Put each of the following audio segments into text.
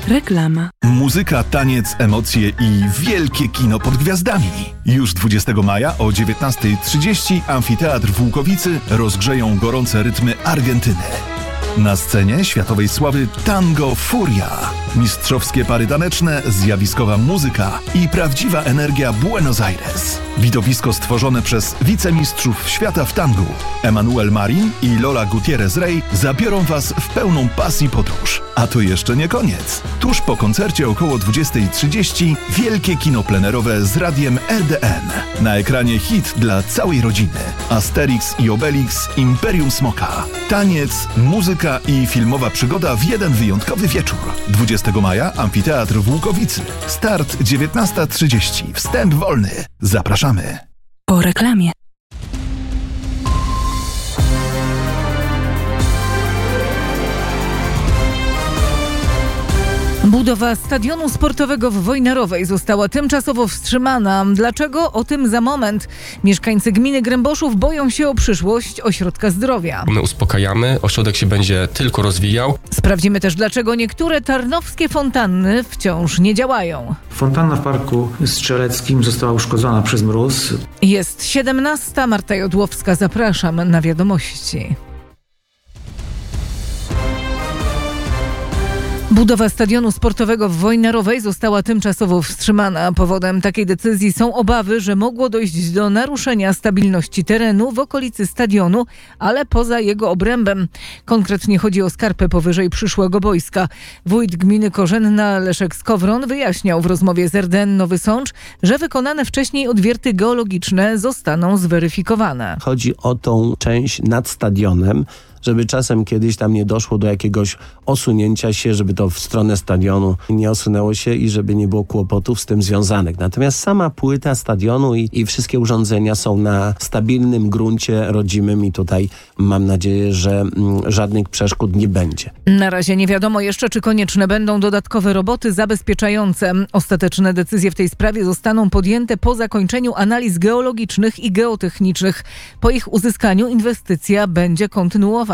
Reklama. Muzyka, taniec, emocje i wielkie kino pod gwiazdami. Już 20 maja o 19:30 Amfiteatr w Łukowicy rozgrzeją gorące rytmy Argentyny. Na scenie światowej sławy tango Furia, mistrzowskie pary taneczne, zjawiskowa muzyka i prawdziwa energia Buenos Aires. Widowisko stworzone przez wicemistrzów świata w tangu Emanuel Marin i Lola Gutierrez-Rey zabiorą Was w pełną pasji podróż. A to jeszcze nie koniec. Tuż po koncercie około 20:30 wielkie kino plenerowe z radiem RDN. Na ekranie hit dla całej rodziny. Asterix i Obelix Imperium Smoka. Taniec, muzyka i filmowa przygoda w jeden wyjątkowy wieczór. 20 maja Amfiteatr w Łukowicy. Start 19:30. Wstęp wolny. Zapraszamy. Po reklamie. Budowa stadionu sportowego w Wojnarowej została tymczasowo wstrzymana. Dlaczego? O tym za moment. Mieszkańcy gminy Gręboszów boją się o przyszłość ośrodka zdrowia. My uspokajamy, ośrodek się będzie tylko rozwijał. Sprawdzimy też, dlaczego niektóre tarnowskie fontanny wciąż nie działają. Fontanna w Parku Strzeleckim została uszkodzona przez mróz. Jest 17. Marta Jodłowska. Zapraszam na wiadomości. Budowa stadionu sportowego w Wojnarowej została tymczasowo wstrzymana. Powodem takiej decyzji są obawy, że mogło dojść do naruszenia stabilności terenu w okolicy stadionu, ale poza jego obrębem. Konkretnie chodzi o skarpę powyżej przyszłego boiska. Wójt gminy Korzenna Leszek Skowron wyjaśniał w rozmowie z RDN Nowy Sącz, że wykonane wcześniej odwierty geologiczne zostaną zweryfikowane. Chodzi o tą część nad stadionem, żeby czasem kiedyś tam nie doszło do jakiegoś osunięcia się, żeby to w stronę stadionu nie osunęło się i żeby nie było kłopotów z tym związanych. Natomiast sama płyta stadionu i wszystkie urządzenia są na stabilnym gruncie rodzimym i tutaj mam nadzieję, że żadnych przeszkód nie będzie. Na razie nie wiadomo jeszcze, czy konieczne będą dodatkowe roboty zabezpieczające. Ostateczne decyzje w tej sprawie zostaną podjęte po zakończeniu analiz geologicznych i geotechnicznych. Po ich uzyskaniu inwestycja będzie kontynuowana.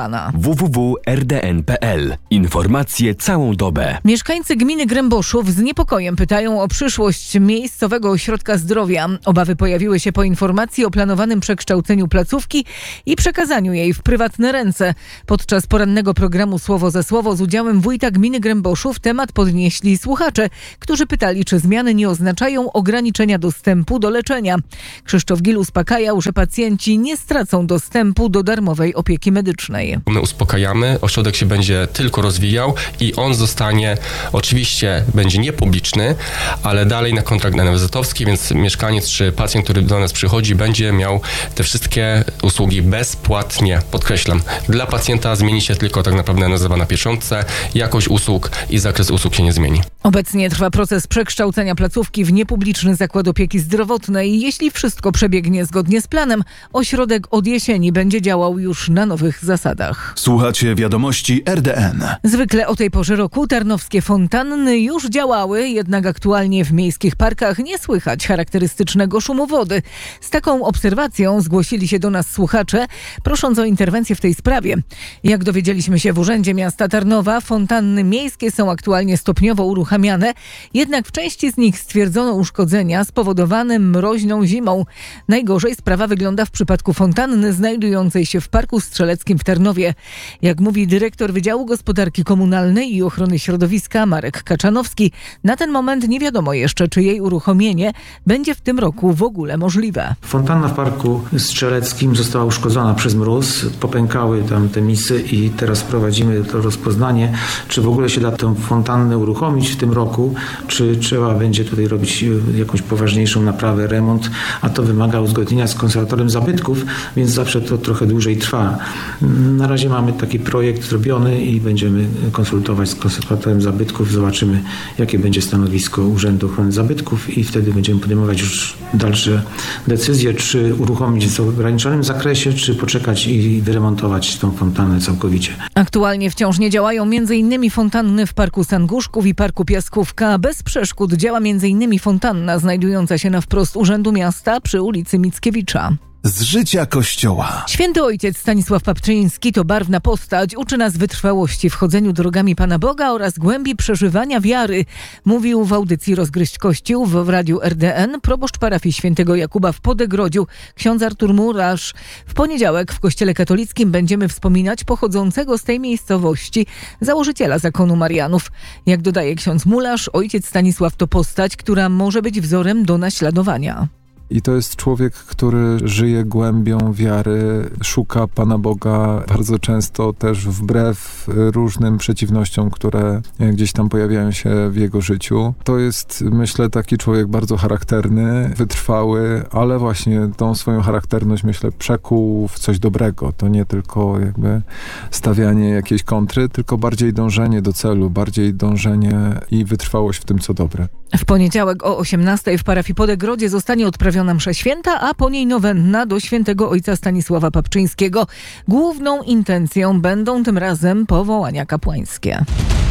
www.rdn.pl. Informacje całą dobę. Mieszkańcy gminy Gręboszów z niepokojem pytają o przyszłość miejscowego ośrodka zdrowia. Obawy pojawiły się po informacji o planowanym przekształceniu placówki i przekazaniu jej w prywatne ręce. Podczas porannego programu Słowo za Słowo z udziałem wójta gminy Gręboszów temat podnieśli słuchacze, którzy pytali, czy zmiany nie oznaczają ograniczenia dostępu do leczenia. Krzysztof Gil uspokajał, że pacjenci nie stracą dostępu do darmowej opieki medycznej. My uspokajamy, ośrodek się będzie tylko rozwijał i on zostanie, oczywiście będzie niepubliczny, ale dalej na kontrakt NFZ-owski, więc mieszkaniec czy pacjent, który do nas przychodzi, będzie miał te wszystkie usługi bezpłatnie. Podkreślam, dla pacjenta zmieni się tylko tak naprawdę nazwa na pieczątce, jakość usług i zakres usług się nie zmieni. Obecnie trwa proces przekształcenia placówki w niepubliczny zakład opieki zdrowotnej. Jeśli wszystko przebiegnie zgodnie z planem, ośrodek od jesieni będzie działał już na nowych zasadach. Słuchacie wiadomości RDN. Zwykle o tej porze roku tarnowskie fontanny już działały, jednak aktualnie w miejskich parkach nie słychać charakterystycznego szumu wody. Z taką obserwacją zgłosili się do nas słuchacze, prosząc o interwencję w tej sprawie. Jak dowiedzieliśmy się w Urzędzie Miasta Tarnowa, fontanny miejskie są aktualnie stopniowo uruchamiane, jednak w części z nich stwierdzono uszkodzenia spowodowane mroźną zimą. Najgorzej sprawa wygląda w przypadku fontanny znajdującej się w Parku Strzeleckim w Tarnowie. Jak mówi dyrektor Wydziału Gospodarki Komunalnej i Ochrony Środowiska Marek Kaczanowski, na ten moment nie wiadomo jeszcze, czy jej uruchomienie będzie w tym roku w ogóle możliwe. Fontanna w Parku Strzeleckim została uszkodzona przez mróz, popękały tam te misy i teraz prowadzimy to rozpoznanie, czy w ogóle się da tę fontannę uruchomić w tym roku, czy trzeba będzie tutaj robić jakąś poważniejszą naprawę, remont, a to wymaga uzgodnienia z konserwatorem zabytków, więc zawsze to trochę dłużej trwa. Na razie mamy taki projekt zrobiony i będziemy konsultować z konserwatorem zabytków. Zobaczymy, jakie będzie stanowisko Urzędu Ochrony Zabytków i wtedy będziemy podejmować już dalsze decyzje, czy uruchomić w ograniczonym zakresie, czy poczekać i wyremontować tą fontannę całkowicie. Aktualnie wciąż nie działają m.in. fontanny w Parku Sanguszków i Parku Piaskówka. Bez przeszkód działa m.in. fontanna znajdująca się na wprost Urzędu Miasta przy ulicy Mickiewicza. z życia Kościoła. Święty Ojciec Stanisław Papczyński to barwna postać, uczy nas wytrwałości w chodzeniu drogami Pana Boga oraz głębi przeżywania wiary. Mówił w audycji Rozgryźć Kościół w radiu RDN proboszcz parafii Świętego Jakuba w Podegrodziu, ksiądz Artur Murarz. W poniedziałek w Kościele Katolickim będziemy wspominać pochodzącego z tej miejscowości założyciela zakonu Marianów. Jak dodaje ksiądz Murarz, ojciec Stanisław to postać, która może być wzorem do naśladowania. I to jest człowiek, który żyje głębią wiary, szuka Pana Boga bardzo często też wbrew różnym przeciwnościom, które gdzieś tam pojawiają się w jego życiu. To jest, myślę, taki człowiek bardzo charakterny, wytrwały, ale właśnie tą swoją charakterność, myślę, przekuł w coś dobrego. To nie tylko jakby stawianie jakiejś kontry, tylko bardziej dążenie do celu, bardziej dążenie i wytrwałość w tym, co dobre. W poniedziałek o 18:00 w parafii Podegrodzie zostanie odprawiona msza święta, a po niej nowenna do świętego ojca Stanisława Papczyńskiego. Główną intencją będą tym razem powołania kapłańskie.